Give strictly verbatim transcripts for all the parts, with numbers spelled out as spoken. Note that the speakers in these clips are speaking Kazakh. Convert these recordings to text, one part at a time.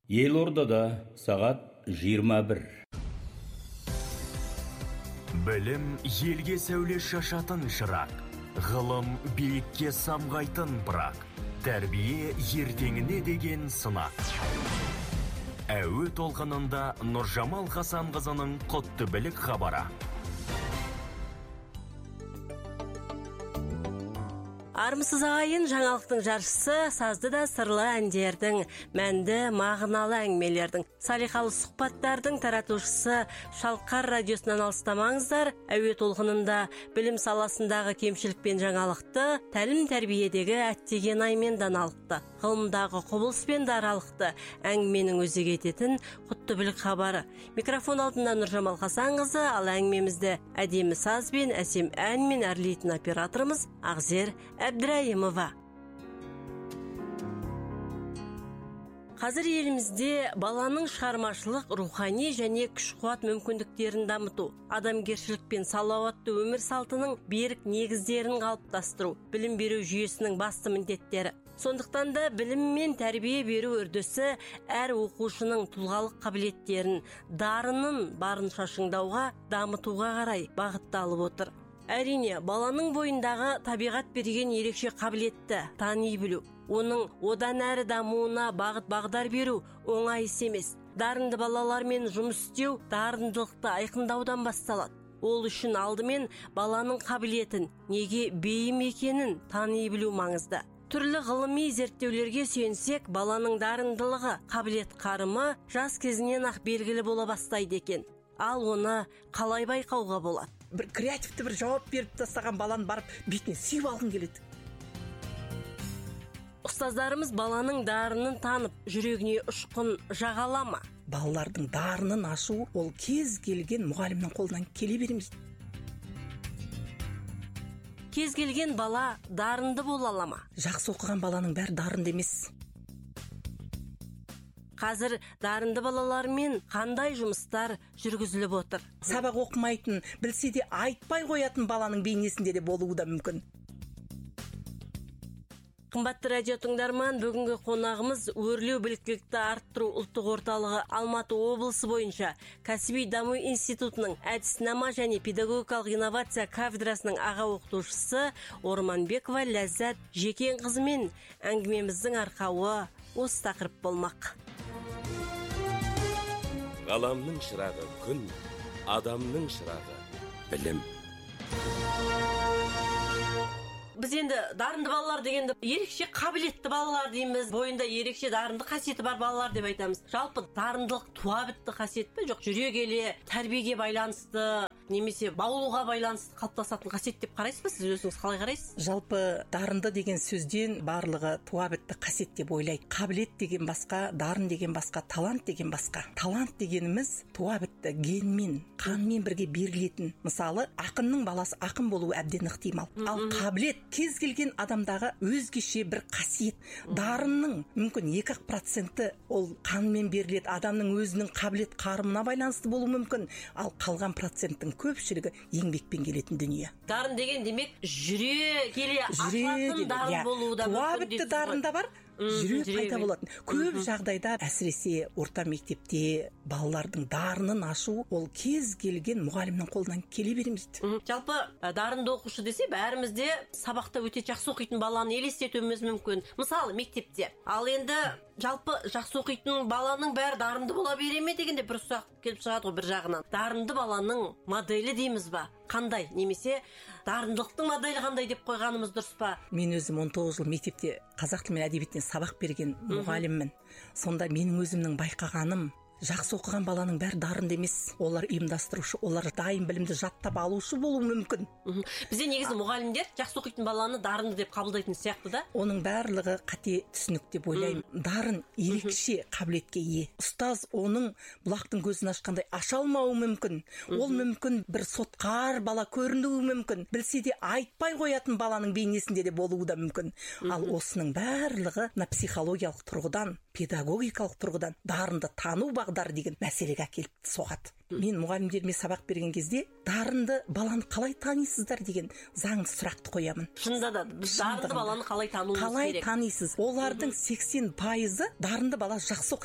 Елордада сағат жиырма бір. Білім елге сәуле шашатын шырақ, ғылым биікке самғайтын бірақ, тәрбие ертеңіне деген сынақ. Әуе толқынында Нұржамал Хасанқызының құтты білік хабары. Армысыз ағайын, жаңалықтың жаршысы, сазды да сырлы әндердің, мәнді мағыналы әңгімелердің, салиқалы сұхбаттардың таратушысы Шалқар радиосынан алыстамаңыздар. Әуе толқынында білім саласындағы кемшілік пен жаңалықты, тәлім тәрбиедегі әттеген аймен даналықты, ғылымдағы құбылыс пен даралықты, әңгіменің өзек ететін құтты білік хабары. Микрофон алдында Нұржамал Хасанқызы, ал әңгімемізді әдемі сазбен, әсем әнмен әрлейтін операторымыз Ағзер Әбдірайымова. Қазір елімізде баланың шығармашылық, рухани және күш-қуат мүмкіндіктерін дамыту, адамгершілік пен салауатты өмір салтының берік негіздерін қалыптастыру, білім беру жүйесінің басты міндеттері. Сондықтан да білім мен тәрбие беру үрдісі әр оқушының тұлғалық қабілеттерін, дарынын барынша шыңдауға, дамытуға қарай бағытталып отыр. Әрине, баланың бойындағы табиғат берген ерекше қабілетті тани білу, оның одан әрі дамуына бағыт бағдар беру оңай іс емес. Дарынды балалармен жұмыс істеу дарындылықты айқындаудан басталады. Ол үшін алдымен баланың қабілетін, неге бейім екенін тани білу маңызды. Түрлі ғылыми зерттеулерге сүйенсек, баланың дарындылығы, қабілет қарымы жас кезінен ақ белгілі бола бастайды екен. Ал оны қалай байқауға болады? Бір креативті бір жауап беріп тастаған баланы барып бетіне сүйіп алғың келеді. Ұстаздарымыз баланың дарынын танып, жүрегіне ұшқын жағалама. Балалардың дарынын ашу ол кез келген мұғалімнің қолынан келе бермейді. Кез келген бала дарынды бола ала ма? Жақсы оқыған баланың бәрі дарынды емес. Қазір дарынды балалармен қандай жұмыстар жүргізіліп отыр? Сабақ оқымайтын, білсе де айтпай қоятын баланың бейнесінде де болуы да мүмкін. Қымбатты радио тыңдарман, бүгінгі қонағымыз өрлеу біліктілікті арттыру ұлттық орталығы Алматы облысы бойынша кәсіби даму институтының әдіснама және педагогикалық инновация кафедрасының аға оқытушысы Орманбекова Ләззат Жекенқызымен әңгімеміздің арқауы осы тақырып болмақ. Ғаламның шырағы күн, адамның шырағы білім. Біз енді дарынды балалар дегенде ерекше қабілетті балалар дейміз, бойында ерекше дарынды қасиеті бар балалар деп айтамыз. Жалпы дарындылық туа бітті қасиет пе, жоқ жүре келе тәрбиеге байланысты немесе баулуға байланысты қалыптасатын қасиет деп қарайсыз ба? Сіз өзіңіз қалай қарайсыз? Жалпы дарынды деген сөзден барлығы туа бітті қасиет деп ойлайды. Қабілет деген басқа, дарын деген басқа, талант деген басқа. Талант дегеніміз туа бітті генмен, қанмен бірге берілетін. Мысалы, ақынның баласы ақын болуы әбден ықтимал. Ал қабілет кез келген адамдағы өзгеше бір қасиет. Дарынның мүмкін екі проценті ол қанмен беріледі, адамның өзінің қабілет қарымына байланысты болуы мүмкін. Ал қалған проценттің көпшілігі еңбекпен келетін дүние. Дарын деген демек жүре келе ашылатын дарын болуы да мүмкін. Туа бітті дарында бар, жүрек қайта болатын. Көп жағдайда әсіресе орта мектепте балалардың дарынын ашу ол кез келген мұғалімнің қолынан келе бермейді. Жалпы дарынды оқушы десе, бәрімізде сабақта өте жақсы оқитын баланы елестетуіміз мүмкін. Мысалы, мектепте. Ал енді жалпы жақсы оқитын баланың бәрі дарынды бола бере ме дегенде бір сұрақ келіп шығады ғой бір жағынан. Дарынды баланың моделі дейміз ба? Қандай? Немесе дарындылықтың моделі қандай деп қойғанымыз дұрыс па? Мен өзім он тоғыз жыл мектепте қазақ тілі мен әдебиетінен сабақ берген мұғаліммін. Сонда менің өзімнің байқағаным, жақсы оқыған баланың бәрі дарынды емес. Олар ұйымдастырушы, олар дайын білімді жаттап алушы болуы мүмкін. Бізде негізі мұғалімдер жақсы оқитын баланы дарынды деп қабылдайтын сияқты да? Оның барлығы қате түсінік деп ойлаймын. Дарын ерекше қабілетке ие. Ұстаз оның бұлақтың көзін ашқандай аша алмауы мүмкін. Ол мүмкін бір сотқар бала көрінуі мүмкін. Білсе де айтпай қоятын баланың бейнесінде де болуы да мүмкін. Ал осының барлығы психологиялық тұрғыдан, педагогикалық тұрғыдан дарынды тану бағдар деген мәселеге әкеліп соғады. Мен мұғалімдеріме сабақ берген кезде дарынды баланы қалай танисыздар деген заңды сұрақты қоямын. Шынында да біз дарынды баланы қалай тануымыз керек? Қалай танисыз? Олардың сексен пайызы дарынды бала жақсы оқиды.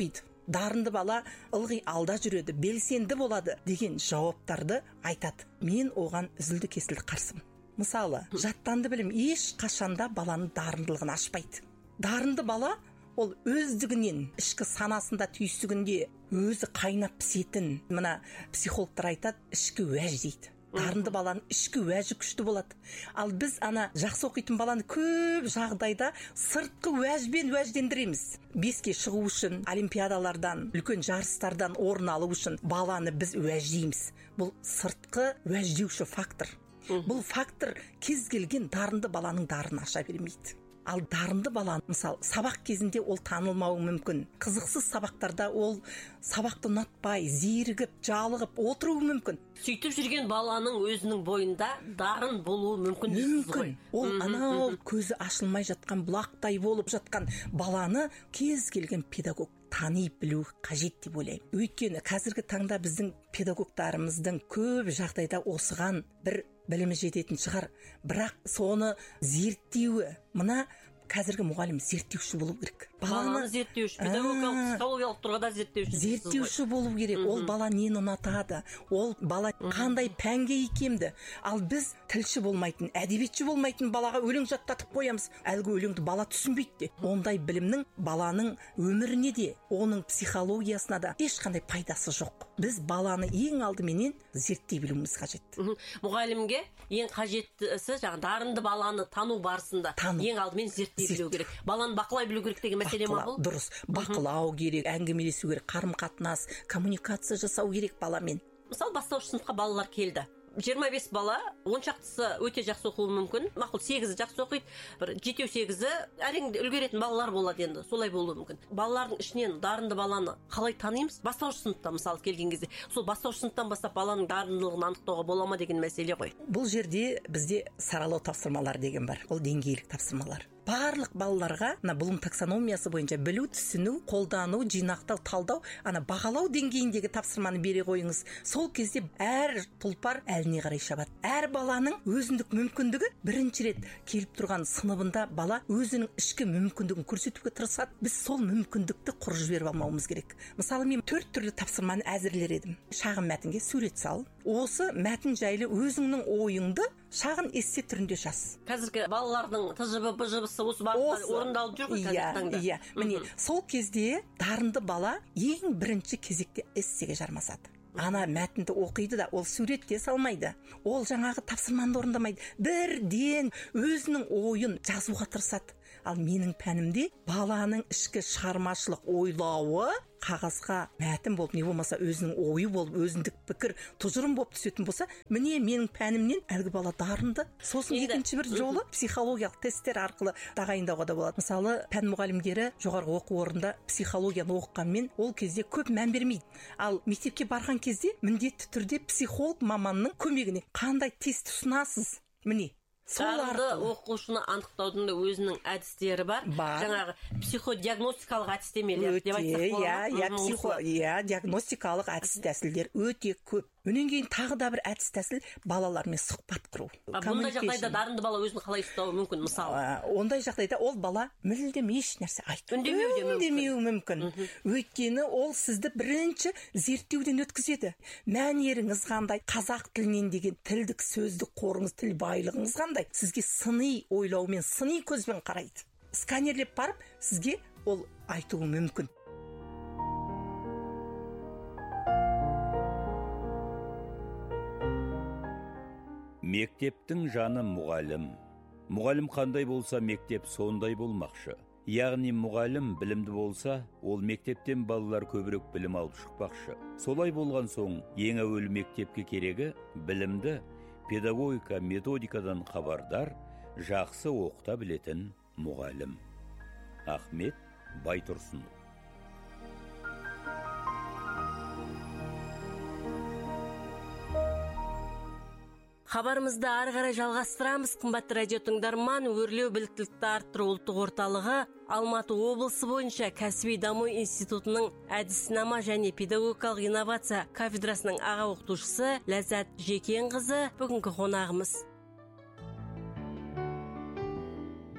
дарынды бала ылғи алда жүреді, белсенді болады деген жауаптарды айтады. Мен оған үзілді кесілді қарсымын. Мысалы, жаттанды білім еш қашанда баланың дарындылығын ашпайды. Дарынды бала ол өздігінен, ішкі санасында, түйсігінде өзі қайнап пісетін, мына психологтар айтады, ішкі уәж дейді. Дарынды баланың ішкі уәжі күшті болады. Ал біз ана жақсы оқитын баланы көп жағдайда сыртқы уәжбен уәждендіреміз. Беске шығу үшін, олимпиадалардан, үлкен жарыстардан орын алу үшін баланы біз уәждейміз. Бұл сыртқы уәждеуші фактор. Бұл фактор кез келген дарынды баланың дарын аша бермейді. Ал дарынды баланы, мысалы, сабақ кезінде ол танылмауы мүмкін. Қызықсыз сабақтарда ол сабақты ұнатпай, зерігіп, жалығып отыруы мүмкін. Сөйтіп жүрген баланың өзінің бойында дарын болуы мүмкін дейсіз ғой. Ол анау көзі ашылмай жатқан, бұлақтай болып жатқан баланы кез келген педагог тани білу қажет деп ойлаймын. Өйткені қазіргі таңда біздің педагогтарымыздың көп жағдайда осыған бір білімі жететін шығар, бірақ соны зерттеуі, мына қазіргі мұғалім зерттеуші болу керек. Баланы зерттеуші, педагогикалық, психологиялық тұрғыда зерттеуші. Зерттеуші болу керек. Ол бала нені ұнатады, ол бала қандай пәнге икемді. Ал біз тілші болмайтын, әдебиетші болмайтын балаға өлең жаттатып қоямыз. Әлгі өлеңді бала түсінбейді. Ондай білімнің баланың өміріне де, оның психологиясына да ешқандай пайдасы жоқ. Біз баланы ең алдыменен зерттей білуіміз қажет. Мұғалімге ең қажеттісі жаңа дарынды баланы тану барысында ең алдымен зерттей білу керек. Баланы бақылай білу керек деген мәселе ма бұл? Дұрыс. Бақылау керек, әңгімелесу керек, қарым-қатынас, коммуникация жасау керек баламен. Мысалы, бастауыш сыныпқа балалар келді. жиырма бес бала, он шақтысы өте жақсы оқуы мүмкін. Мақұл, сегізі жақсы оқиды, бір жетеу сегізі әрең үлгеретін балалар болады енді. Солай болуы мүмкін. Балалардың ішінен дарынды баланы қалай танимыз? Бастауыш сыныпта мысалы келген кезде, сол бастауыш сыныптан бастап баланың дарындылығын анықтауға бола ма деген мәселе ғой. Бұл жерде бізде саралау тапсырмалар деген бар. Ол деңгейлік тапсырмалар. Барлық балаларға ана Блум таксономиясы бойынша білу, түсіну, қолдану, жинақтау, талдау, ана бағалау деңгейіндегі тапсырманы бере қойыңыз. Сол кезде әр тұлпар әліне қарай шабады. Әр баланың өзіндік мүмкіндігі бірінші рет келіп тұрған сыныбында бала өзінің ішкі мүмкіндігін көрсетуге тырысады. Біз сол мүмкіндікті құр жіберіп алмауымыз керек. Мысалы, мен төрт түрлі тапсырманы әзірлер едім. Шағын мәтінге сурет сал. Осы мәтін жайлы өзіңнің ойыңды шағын эссе түрінде жаз. Қазіргі балалардың тжб, бжбсы осы бағытта орындалып жүр ғой қазіргі таңда. Иә, міне, сол кезде дарынды бала ең бірінші кезекте эссеге жармасады. Ана мәтінді оқиды да, ол суретте салмайды. Ол жаңағы тапсырманы орындамайды. Бірден өзінің ойын жазуға тырысады. Ал менің пәнімде баланың ішкі шығармашылық ойлауы қағазға мәтін болып, не болмаса өзінің ойы болып, өзіндік пікір, тұжырым болып түсетін болса, міне менің пәнімнен әлгі бала дарынды. Сосын екінші бір жолы психологиялық тесттер арқылы тағайындауға да болады. Мысалы, пән мұғалімдері жоғарғы оқу орнында психологияны оқығанмен ол кезде көп мән бермейді. Ал мектепке барған кезде міндетті түрде психолог маманның көмегіне қандай тест ұсынасыз? Міне дарынды оқушыны анықтаудың да өзінің әдістері бар. Жаңағы психодиагностикалық әдістемелер деп айтсақ болады. Иә, психо, иә, диагностикалық әдіс тәсілдер өте көп. Өнен кейін тағы да бір әдіс тәсіл балалармен сұхбат құру. Бұндай жағдайда дарынды бала өзін қалай ұстауы мүмкін, мысалы? Ондай жағдайда ол бала мүлдем еш нәрсе айтып үндемеуі мүмкін. Өйткені ол сізді бірінші зерттеуден өткізеді. Мәнеріңіз қандай, қазақ тілінен деген тілдік сөздік қорыңыз, тіл байлығыңыз қандай, сізге сыни ойлаумен, сыни көзбен қарайды. Сканерлеп барып, сізге ол айтуы мүмкін. Мектептің жаны мұғалім. Мұғалім қандай болса, мектеп сондай болмақшы. Яғни мұғалім білімді болса, ол мектептен балалар көбірек білім алып шықпақшы. Солай болған соң, ең әуелі мектепке керегі білімді, педагогика, методикадан хабардар, жақсы оқыта білетін мұғалім. Ахмет Байтұрсынов. Хабарымызды ары қарай жалғастырамыз. Қымбатты радио тыңдарман, өрлеу біліктілікті арттыру ұлттық орталығы Алматы облысы бойынша кәсіби даму институтының әдіснама және педагогикалық инновация кафедрасының аға оқытушысы Ләззат Жекенқызы бүгінгі қонағымыз.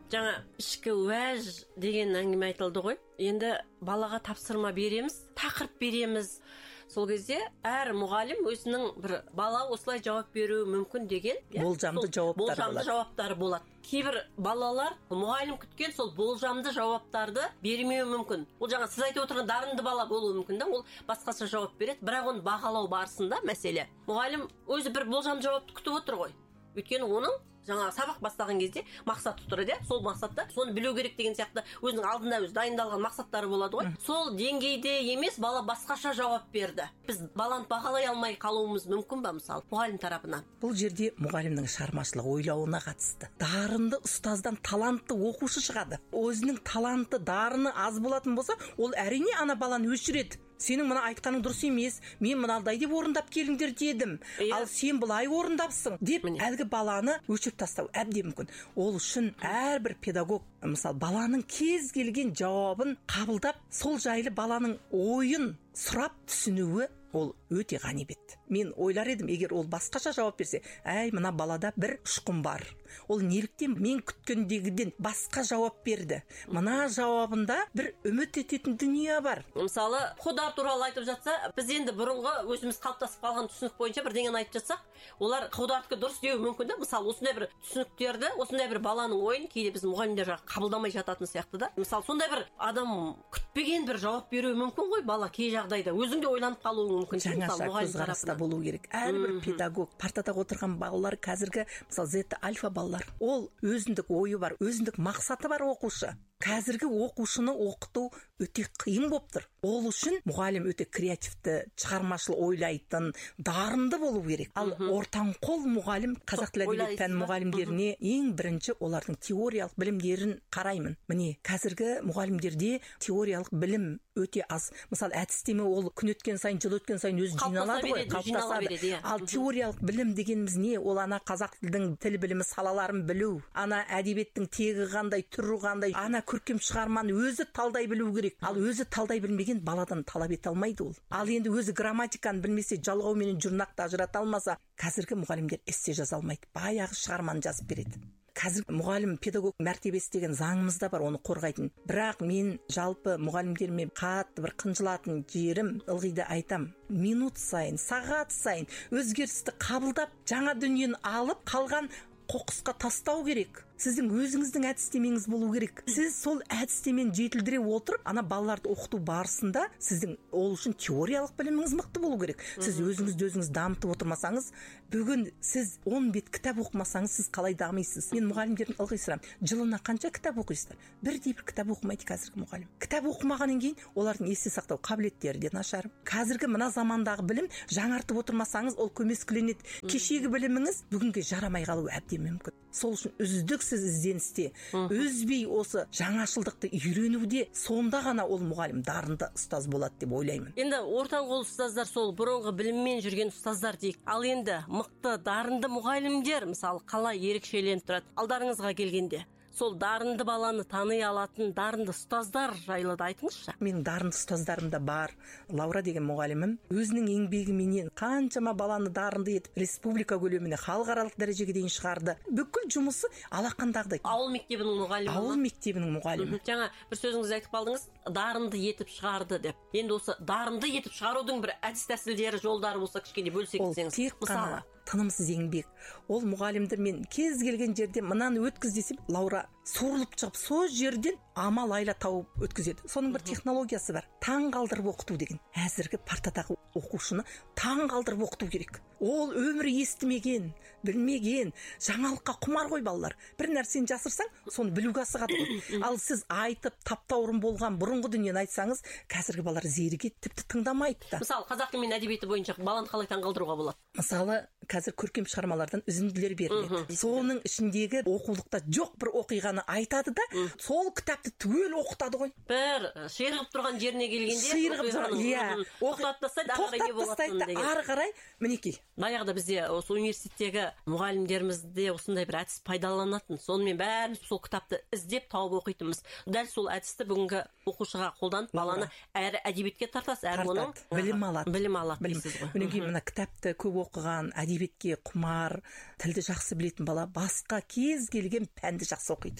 жаңа ішкі уәж деген әңгіме айтылды ғой. Енді балаға тапсырма береміз, тақырып береміз. Сол кезде әр мұғалім өзінің бір бала осылай жауап беруі мүмкін деген болжамды жауаптары болжамды жауаптары болады. Кейбір балалар мұғалім күткен сол болжамды жауаптарды бермеуі мүмкін. Ол жаңа сіз айтып отырған дарынды бала болуы мүмкін да, ол басқаша жауап береді, бірақ оны бағалау барысында мәселе мұғалім өзі бір болжамды жауапты күтіп отыр ғой. Өйткені оның жаңа сабақ бастаған кезде мақсаты тұрады, сол мақсатта соны білу керек деген сияқты өзінің алдында өзі дайындалған мақсаттары болады ғой. Сол деңгейде емес бала басқаша жауап берді. Біз баланы бағалай алмай қалуымыз мүмкін ба мысалы мұғалім тарапынан? Бұл жерде мұғалімнің шығармашылық ойлауына қатысты. Дарынды ұстаздан талантты оқушы шығады. Өзінің таланты, дарыны аз болатын болса, ол әрине ана баланы өшіреді. Сенің мына айтқаның дұрыс емес, мен мыналдай деп орындап келіңдер дедім, ал сен былай орындапсың деп әлгі баланы өшіріп тастау әбден мүмкін. Ол үшін әрбір педагог, мысалы, баланың кез келген жауабын қабылдап, сол жайлы баланың ойын сұрап түсінуі ол өте ғанибет. Мен ойлар едім, егер ол басқаша жауап берсе, әй, мына балада бір ұшқын бар. Ол неліктен мен күткендегіден басқа жауап берді. Мына жауабында бір үміт ететін дүние бар. Мысалы, Құда туралы айтып жатса, біз енді бұрынғы өзіміз қалыптасып қалған түсінік бойынша бірдеңені айтып жатсақ, олар Құдадікі дұрыс деуі мүмкін да. Мысалы, осындай бір түсініктерді, осындай бір баланың ойын кейде біз мұғалімдер жағы қабылдамай жататын сияқты да. Мысалы, сондай бір адам күтпеген бір жауап беруі мүмкін ғой, бала кей жағдайда өзің де ойланып қалуың мүмкін. Жаңаша көзқараста болу керек. Әрбір педагог, партада отырған балалар қазіргі, мысалы, зетта альфа балалар. Ол өзіндік ойы бар, өзіндік мақсаты бар оқушы. Қазіргі оқушыны оқыту өте қиын болып тұр. Ол үшін мұғалім өте креативті, шығармашыл ойлайтын, дарынды болу керек. Ал ортаңқол мұғалім, қазақ тілі әдебиеті пәні мұғалімдеріне ең бірінші олардың теориялық білімдерін қараймын. Міне, қазіргі мұғалімдерде теориялық білім өте аз. Мысалы, әдістеме ол күн өткен сайын, жыл өткен сайын өзі жиналады ғой, қалыптасады. Ал теориялық білім дегеніміз не? Ол ана қазақ тілдің тіл білімі салаларын білу, ана әдебиеттің тегі қандай, түрі қандай, ана көркем шығарманы өзі талдай білу керек. Ал өзі талдай білмеген баладан талап ете алмайды ол. Ал енді өзі грамматиканы білмесе, жалғау менен жұрнақты ажырата алмаса, қазіргі мұғалімдер эссе жаза алмайды. Баяғы шығарманы жазып береді. Қазір мұғалім педагог мәртебесі деген заңымызда бар, оны қорғайтын. Бірақ мен жалпы мұғалімдеріме қатты бір қынжылатын жерім, ылғи да айтам, минут сайын, сағат сайын өзгерісті қабылдап, жаңа дүниені алып, қалған қоқысқа тастау керек. Сіздің өзіңіздің әдістемеңіз болу керек. Сіз сол әдістемені жетілдіре отырып, ана балаларды оқыту барысында сіздің ол үшін теориялық біліміңіз мықты болу керек. Сіз өзіңізді өзіңіз дамытып отырмасаңыз, бүгін сіз он бет кітап оқымасаңыз, сіз қалай дамисыз? Мен мұғалімдердің ылғи сұраймын, жылына қанша кітап оқисыздар? Бірдей бір кітап оқымайды қазіргі мұғалім. Кітап оқымағаннан кейін олардың есте сақтау қабілеттері де нашар. Қазіргі мына замандағы білім жаңартып отырмасаңыз, ол көмескіленеді. Кешегі біліміңіз бүгінге жарамай қалуы әбден мүмкін. Сол үшін үздік сіз ізденісте, үзбей осы жаңашылдықты үйренуде, сонда ғана ол мұғалім дарынды ұстаз болады деп ойлаймын. Енді ортаңқол ұстаздар сол бұрынғы біліммен жүрген ұстаздар дейік. Ал енді мықты дарынды мұғалімдер мысалы қалай ерекшеленіп тұрады? Алдарыңызға келгенде сол дарынды баланы тани алатын дарынды ұстаздар жайлы да айтыңызшы. Менің дарынды ұстаздарым да бар. Лаура деген мұғалімім өзінің еңбегіменен қаншама баланы дарынды етіп, республика көлеміне халықаралық дәрежеге дейін шығарды. Бүкіл жұмысы алақандағыдай. Ауыл мектебінің мұғалімі. Ауыл мектебінің мұғалімі. Жаңа бір сөзіңізді айтып қалдыңыз, дарынды етіп шығарды деп. Енді осы дарынды етіп шығарудың бір әдіс тәсілдері, жолдары болса кішкене бөлсек десеңіз. Ол тек қана тынымсыз еңбек. Ол мұғалімдер мен кез келген жерде мынаны өткіз десем, Лаура суырылып шығып, сол жерден амал айла тауып өткізеді. Соның бір технологиясы бар. Таң қалдырып оқыту деген. Әзіргі партадағы оқушыны таң қалдырып оқыту керек. Ол өмірі естімеген, білмеген, жаңалыққа құмар ғой балалар. Бір нәрсені жасырсаң, соны білуге асығады ғой. Ал сіз айтып, таптаурын болған бұрынғы дүниені айтсаңыз, қазіргі балалар зерігеді, тіпті тыңдамайды да. Мысалы, қазақ тілі мен әдебиеті бойынша баланы қалай таң қалдыруға болады? Мысалы, қазір көркем шығармалардан үзінділер беріледі. Соның ішіндегі оқулықта жоқ бір оқиғаны айтады да, сол кітапты түгел оқытады ғой. Бір ширығып тұрған жеріне келгенде, ширығып тұрған, иә, тоқтатып тастайды, ары қарай не болатынын деген. Ары қарай, мінекей. Баяғыда бізде осы университеттегі мұғалімдерімізде осындай бір әдіс пайдаланатын. Сонымен бәріміз сол кітапты іздеп тауып оқитынбыз. Дәл сол әдісті бүгінгі оқушыға қолданып, баланы әрі әдебиетке тартасыз, әрі оның білім алады. Білім алады дейсіз ғой. Мінекей мына кітапты көп оқыған, әдебиетке құмар, тілді жақсы білетін бала басқа кез келген пәнді жақсы оқиды.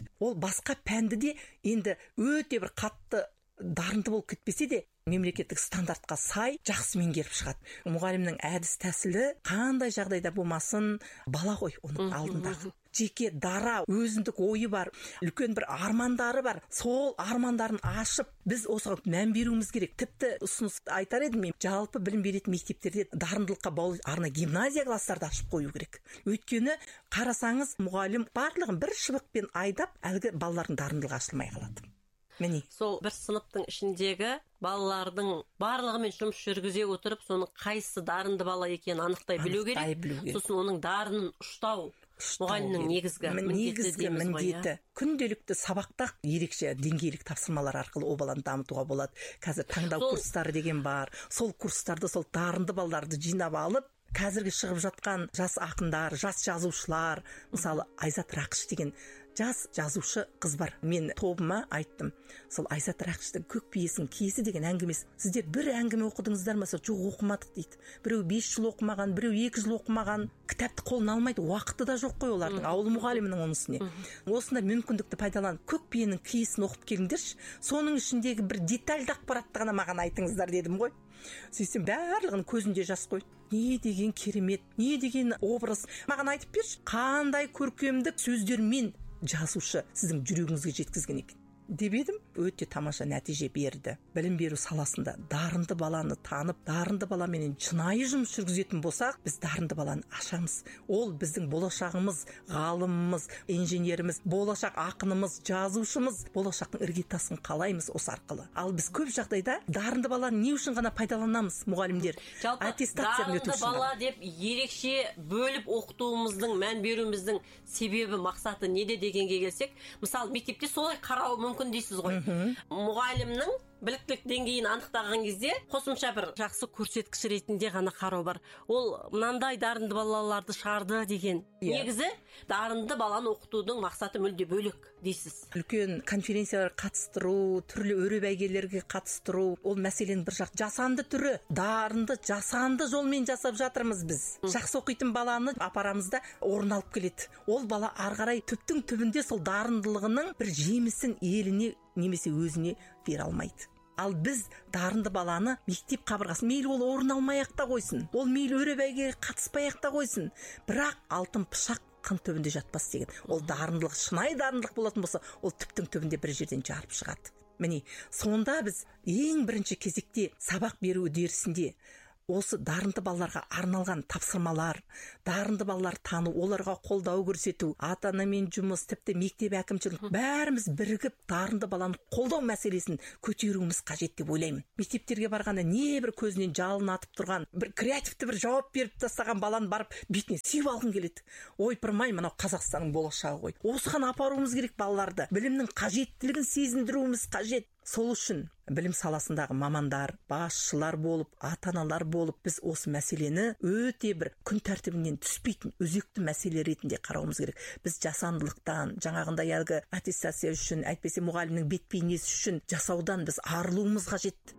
Ол басқа пәнді де енді өте бір қатты дарынды болып кетпесе де мемлекеттік стандартқа сай жақсы меңгеріп шығады. Мұғалімнің әдіс тәсілі қандай жағдайда болмасын, бала ғой оның алдындағы. Жеке дара, өзіндік ойы бар, үлкен бір армандары бар. Сол армандарын ашып, біз осыған мән беруіміз керек. Тіпті ұсыныс айтар едім мен, жалпы білім беретін мектептерде дарындылыққа баулу арна гимназия кластарды ашып қою керек. Өйткені қарасаңыз, мұғалім барлығын бір шыбықпен айдап, әлгі балалардың дарындылығы ашылмай қалады. Міне. Сол бір сыныптың ішіндегі балалардың барлығымен жұмыс жүргізе отырып, соның қайсысы дарынды бала екенін анықтай білу керек. Сосын оның дарынын ұштау мұғалімнің негізгі негізгі міндеті. Күнделікті сабақта ерекше деңгейлік тапсырмалар арқылы о баланы дамытуға болады. Қазір таңдау курстары деген бар. Сол курстарды сол дарынды балаларды жинап алып, қазіргі шығып жатқан жас ақындар, жас жазушылар, мысалы Айзат Рақыш деген жас жазушы қыз бар. Мен тобыма айттым, сол Айзат Рақыштың Көк биесінің киесі деген әңгімесі. Сіздер бір әңгіме оқыдыңыздар ма? Жоқ, оқымадық дейді. Біреу бес жыл оқымаған, біреу екі жыл оқымаған, кітапты қолына алмайды, уақыты да жоқ қой олардың, ауыл мұғалімінің оның үстіне. Осындай мүмкіндікті пайдаланып, Көк биенің киесін оқып келіңдерші, соның ішіндегі бір детальды ақпаратты ғана маған айтыңыздар дедім ғой. Сөйтсем барлығының көзінде жас қой. Не деген керемет, не деген образ. Маған айтып берші, қандай көркемдік сөздермен жазушы сіздің жүрегіңізге жеткізген екен деп едім. Өте тамаша нәтиже берді. Білім беру саласында дарынды баланы танып, дарынды баламенен шынайы жұмыс жүргізетін болсақ, біз дарынды баланы ашамыз. Ол біздің болашағымыз, ғалымымыз, инженеріміз, болашақ ақынымыз, жазушымыз, болашақтың іргетасын қалаймыз осы арқылы. Ал біз көп жағдайда дарынды баланы не үшін ғана пайдаланамыз, мұғалімдер? Аттестациядан өту үшін. Дарынды бала деп ерекше бөліп оқытуымыздың, мән беруіміздің себебі, мақсаты неде дегенге келсек, мысалы мектепте солай қарау мүмкін дейсіз ғой. Мұғалімнің біліктілік деңгейін анықтаған кезде қосымша бір жақсы көрсеткіш ретінде ғана қарау бар. Ол мынандай дарынды балаларды шығарды деген. Негізі дарынды баланы оқытудың мақсаты мүлде бөлек дейсіз. Үлкен конференциялар қатыстыру, түрлі өре бәйгелерге қатыстыру, ол мәселенің бір жақ жасанды түрі. Дарынды, жасанды жолмен жасап жатырмыз біз. Жақсы оқитын баланы апарамызда орын алып келеді. Ол бала ары қарай түптің түбінде сол дарындылығының бір жемісін еліне немесе өзіне бере алмайды. Ал біз дарынды баланы мектеп қабырғасы, мейлі ол орын алмай-ақ та қойсын, ол мейлі өре бәйгеге қатыспай-ақ та қойсын, бірақ алтын пышақ қын түбінде жатпас деген. Ол дарындылық, шынайы дарындылық болатын болса, ол түптің түбінде бір жерден жарып шығады. Міне, сонда біз ең бірінші кезекте сабақ беру үдерісінде осы дарынды балаларға арналған тапсырмалар, дарынды балалар тану, оларға қолдау көрсету, ата-анамен жұмыс, тіпті мектеп әкімшілік, бәріміз бірігіп дарынды баланы қолдау мәселесін көтеруіміз қажет деп ойлаймын. Мектептерге барғанда не бір көзінен жалын атып тұрған, бір креативті бір жауап беріп тастаған баланы барып бетіне сүйіп алғың келеді. Ойпырмай, мынау Қазақстанның болашағы ғой. Осыған апаруымыз керек балаларды. Білімнің қажеттілігін сезіндіруіміз қажет. Сол үшін білім саласындағы мамандар, басшылар болып, ата-аналар болып, біз осы мәселені өте бір күн тәртібінен түспейтін өзекті мәселе ретінде қарауымыз керек. Біз жасандылықтан, жаңағындай әлгі аттестация үшін, әйтпесе мұғалімнің бет бейнесі үшін жасаудан біз арылуымыз қажет.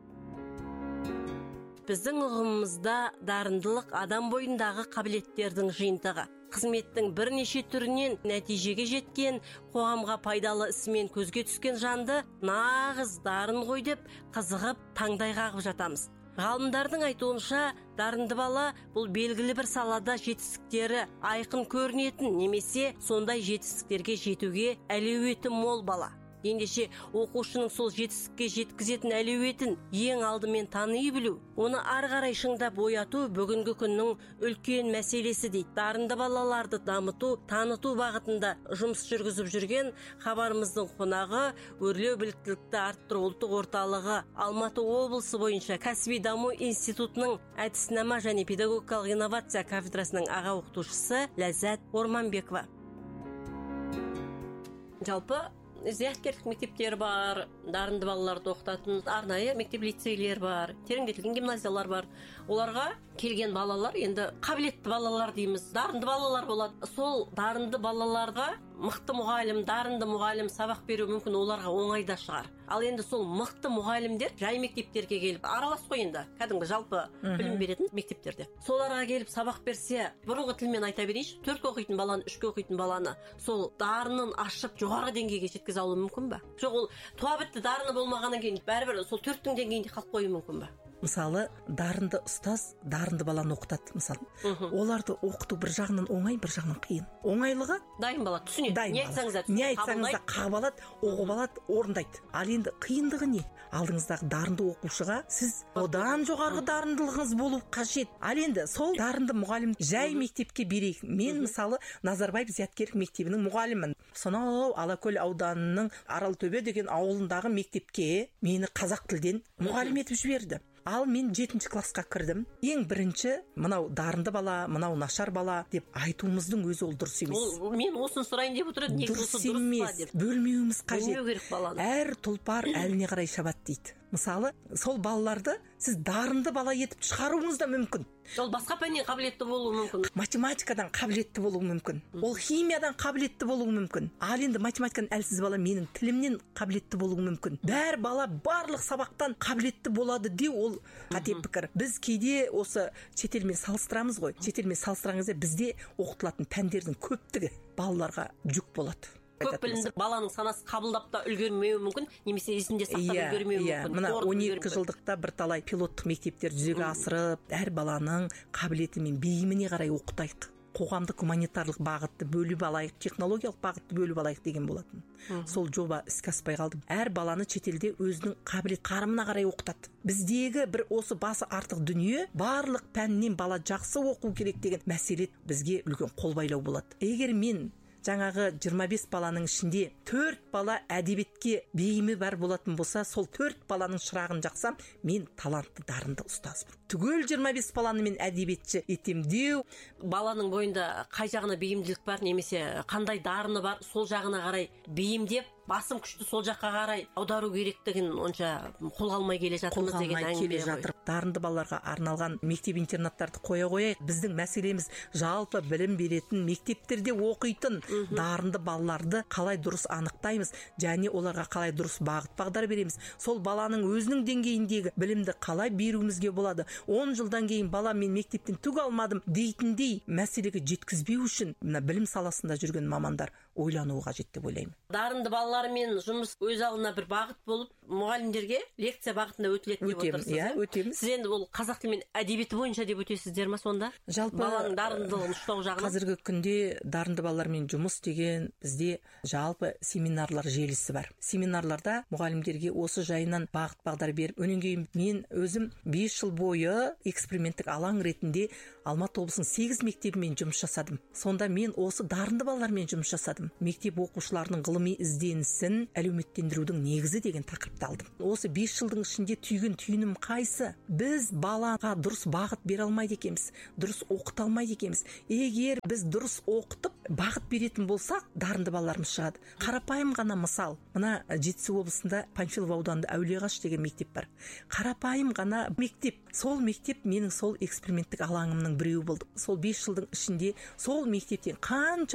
Біздің ұғымымызда дарындылық адам бойындағы қабілеттердің жиынтығы. Қызметтің бірнеше түрінен нәтижеге жеткен, қоғамға пайдалы ісімен көзге түскен жанды нағыз дарын ғой деп қызығып таңдай қағып жатамыз. Ғалымдардың айтуынша, дарынды бала бұл белгілі бір салада жетістіктері айқын көрінетін, немесе сондай жетістіктерге жетуге әлеуеті мол бала. Ендеше оқушының сол жетістікке жеткізетін әлеуетін ең алдымен тани білу, оны ары қарай шыңдап бояту бүгінгі күннің үлкен мәселесі дейді. Дарынды балаларды дамыту, таныту бағытында жұмыс жүргізіп жүрген хабарымыздың қонағы өрлеу біліктілікті арттыру ұлттық орталығы Алматы облысы бойынша кәсіби даму институтының әдіснама және педагогикалық инновация кафедрасының аға оқытушысы Ләззат Орманбекова. Жалпы зияткерлік мектептер бар, дарынды балаларды оқытатын арнайы мектеп-лицейлер бар, тереңдетілген гимназиялар бар. Оларға келген балалар енді қабілетті балалар дейміз, дарынды балалар болады. Сол дарынды балаларға мықты мұғалім, дарынды мұғалім сабақ беру мүмкін оларға оңайда шығар. Ал енді сол мықты мұғалімдер жай мектептерге келіп аралас қой енді, кәдімгі жалпы білім беретін мектептерде. Соларға келіп сабақ берсе, бұрынғы тілмен айта берейінші, төртке оқитын баланы, үшке оқитын баланы сол дарынын ашып жоғары деңгейге жеткізе алуы мүмкін ба? Жоқ, ол туа бітті дарыны болмағаннан кейін бәрібір сол төрттің деңгейінде қалып қоюы мүмкін ба? Мысалы, дарынды ұстаз дарынды баланы оқытады, мысалы. Оларды оқыту бір жағынан оңай, бір жағынан қиын. Оңайлығы дайын бала түсінеді. Не айтсаңыз да не айтсаңыз да қабыл алады, оқып алады, орындайды. Ал енді қиындығы не? Алдыңыздағы дарынды оқушыға сіз одан жоғарғы дарындылығыңыз болу қажет. Ал енді сол дарынды мұғалім жай мектепке берейік. Мен мысалы Назарбаев Зияткерлік мектебінің мұғалімін. Сонау Алакөл ауданының Аралтөбе деген ауылындағы мектепке мені қазақ тілден мұғалім етіп жіберді. Ал мен жетінші классқа кірдім. Ең бірінші мынау дарынды бала, мынау нашар бала деп айтуымыздың өзі ол дұрыс емес. Мен осыны сұрайын деп отыр едім, негізі осы дұрыс па деп. Бөлмеуіміз қажет. Бөлмеу керек баланы. Әр тұлпар әліне қарай шабады дейді. Мысалы, сол балаларды сіз дарынды бала етіп шығаруыңыз да мүмкін. Ол басқа пәннен қабілетті болуы мүмкін. Математикадан қабілетті болуы мүмкін. Ол химиядан қабілетті болуы мүмкін. Ал енді математикадан әлсіз бала менің тілімнен қабілетті болуы мүмкін. Бәр бала барлық сабақтан қабілетті болады деу ол қате пікір. Біз кейде осы шетелмен салыстырамыз ғой. Шетелмен салыстырған кезде бізде оқытылатын пәндердің көптігі балаларға жүк болады. Көп білімді баланың санасы қабылдап та үлгермеуі мүмкін, немесе есінде сақтап үлгермеуі мүмкін. Мына он екі жылдықта бірталай пилоттық мектептер жүзеге асырып, әр баланың қабілеті мен бейіміне қарай оқытайық. Қоғамдық гуманитарлық бағытты бөліп алайық, технологиялық бағытты бөліп алайық деген болатын. Сол жоба іске аспай қалды. Әр баланы шетелде өзінің қабілет қарымына қарай оқытады. Біздегі бір осы басы артық дүние, барлық пәннен бала жақсы оқу керек деген мәселе бізге үлкен қолбайлау болады. Егер мен жаңағы жиырма бес баланың ішінде төрт бала әдебиетке бейімі бар болатын болса, сол төрт баланың шырағын жақсам, мен талантты, дарынды ұстазбын. Түгел жиырма бес баланы мен әдебиетші етемдеу. Баланың бойында қай жағына бейімділік бар, немесе қандай дарыны бар, сол жағына қарай бейімдеп, басым күшті сол жаққа қарай аудару керектігін онша қолға алмай келе жатырмыз деген әңгіме ғой. Дарынды балаларға арналған мектеп интернаттарды қоя қояйық. Біздің мәселеміз жалпы білім беретін мектептерде оқитын дарынды балаларды қалай дұрыс анықтаймыз, және оларға қалай дұрыс бағыт бағдар береміз. Сол баланың өзінің деңгейіндегі білімді қалай беруімізге болады. он жылдан кейін бала мен мектептен түк алмадым дейтіндей мәселеге жеткізбеу үшін мына білім саласында жүрген мамандар ойлануы қажет деп ойлаймын. Дарынды балалармен жұмыс өз алдына бір бағыт болып, мұғалімдерге лекция бағытында өтіледі деп отырсыз. Иә, өтеміз. Сіз енді ол қазақ тілі мен әдебиеті бойынша деп өтесіздер ма сонда? Жалпы баланың дарындылығын ұштау жағынан. Қазіргі күнде дарынды балалармен жұмыс деген бізде жалпы семинарлар желісі бар. Семинарларда мұғалімдерге осы жайынан бағыт бағдар беріп, өнен кейін мен өзім бес жыл бойы эксперименттік алаң ретінде Алматы облысының сегіз мектебімен жұмыс жасадым. Сонда мен осы дарынды балалармен жұмыс жасадым. Мектеп оқушыларының ғылыми ізденісін әлеуметтендірудің негізі деген тақырыпты алдым. Осы бес жылдың ішінде түйген түйінім қайсы? Біз балаға дұрыс бағыт бере алмайды екенбіз, дұрыс оқыта алмайды екенбіз. Егер біз дұрыс оқытып бағыт беретін болсақ, дарынды балаларымыз шығады. Қарапайым ғана мысал, мына Жетісу облысында Панфилов ауданында Әулиеағаш деген мектеп бар. Қарапайым ғана мектеп. Сол мектеп менің сол эксперименттік алаңымның біреуі болды. Сол бес жылдың ішінде сол мектептен қанша